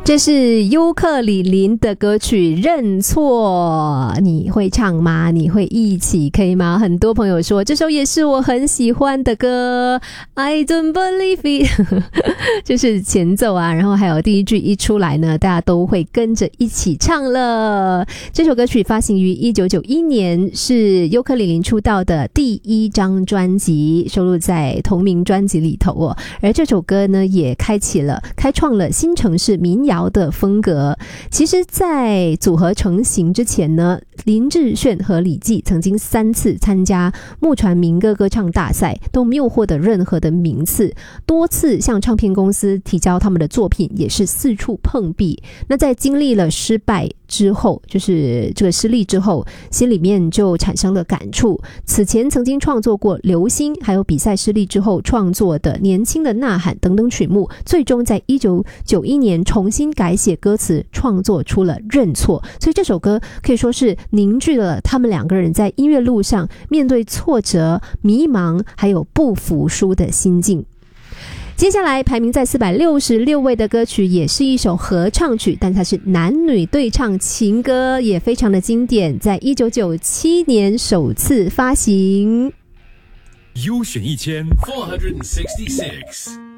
这是尤克里林的歌曲《认错》，你会唱吗？你会一起可以吗？很多朋友说这首也是我很喜欢的歌 I don't believe it 就是前奏啊，然后还有第一句一出来呢，大家都会跟着一起唱了。这首歌曲发行于1991年，是尤克里林出道的第一张专辑，收录在同名专辑里头哦。而这首歌呢，也开创了新城市民谣的风格。其实在组合成型之前呢，林志炫和李记曾经3次参加木传民歌歌唱大赛，都没有获得任何的名次，多次向唱片公司提交他们的作品，也是四处碰壁。那在经历了失败之后，就是这个失利之后，心里面就产生了感触。此前曾经创作过《流星》，还有比赛失利之后创作的《年轻的呐喊》等等曲目，最终在1991年重新改写歌词，创作出了《认错》。所以这首歌可以说是凝聚了他们两个人在音乐路上面对挫折、迷茫还有不服输的心境。接下来排名在466位的歌曲也是一首合唱曲，但它是男女对唱情歌，也非常的经典，在1997年首次发行。 优选1466